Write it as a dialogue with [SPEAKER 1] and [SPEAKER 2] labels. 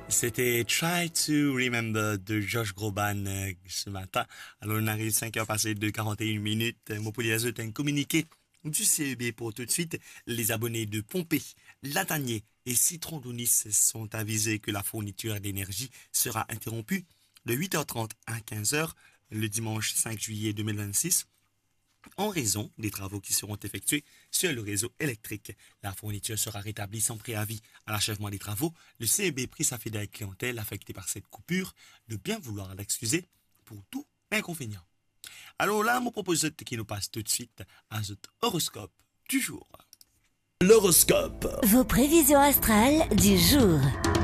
[SPEAKER 1] C'était Try to Remember de Josh Groban ce matin. Alors, on arrive 5 heures passées de 41 minutes. Mon pour les autres, un communiqué du CEB pour tout de suite. Les abonnés de Pompée, Latanier et Citron d'Ounis sont avisés que la fourniture d'énergie sera interrompue de 8h30 à 15h le dimanche 5 juillet 2026 en raison des travaux qui seront effectués sur le réseau électrique. La fourniture sera rétablie sans préavis. À l'achèvement des travaux, le CEB prie sa fidèle clientèle affectée par cette coupure de bien vouloir l'excuser pour tout inconvénient. Alors là, mon proposeur qui nous passe tout de suite à notre horoscope du jour.
[SPEAKER 2] L'horoscope.
[SPEAKER 3] Vos prévisions astrales du jour.